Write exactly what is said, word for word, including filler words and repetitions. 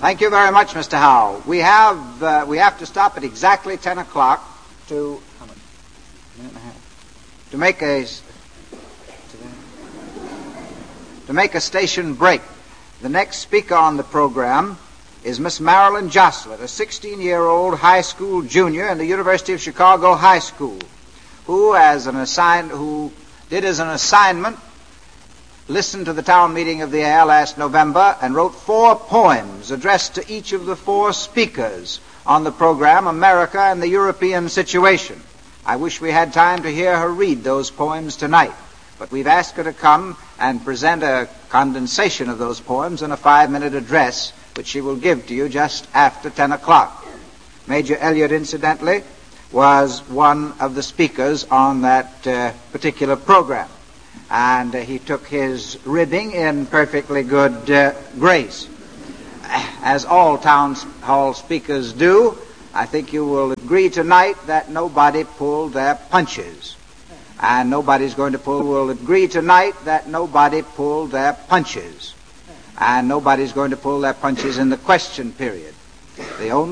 Thank you very much, Mister Howell. We have uh, we have to stop at exactly ten o'clock to how much? A minute and a half. To make a to make a station break. The next speaker on the program is Miss Marilyn Jostlett, a sixteen-year-old high school junior in the University of Chicago High School, who, as an assign who did as an assignment, listened to the town meeting of the air last November and wrote four poems addressed to each of the four speakers on the program, America and the European Situation. I wish we had time to hear her read those poems tonight, but we've asked her to come and present a condensation of those poems in a five-minute address, which she will give to you just after ten o'clock. Major Elliott, incidentally, was one of the speakers on that uh, particular program. And uh, he took his ribbing in perfectly good uh, grace. As all town hall speakers do, I think you will agree tonight that nobody pulled their punches. And nobody's going to pull, will agree tonight that nobody pulled their punches. And nobody's going to pull their punches in the question period. The only